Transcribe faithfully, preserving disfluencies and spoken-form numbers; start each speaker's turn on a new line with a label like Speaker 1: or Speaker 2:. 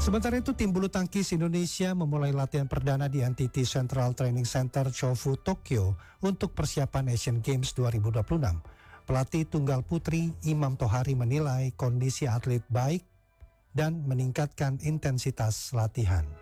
Speaker 1: Sementara itu, tim bulu tangkis Indonesia memulai latihan perdana di N T T Central Training Center Chofu, Tokyo untuk persiapan Asian Games dua ribu dua puluh enam. Pelatih tunggal putri Imam Tohari menilai kondisi atlet baik dan meningkatkan intensitas latihan.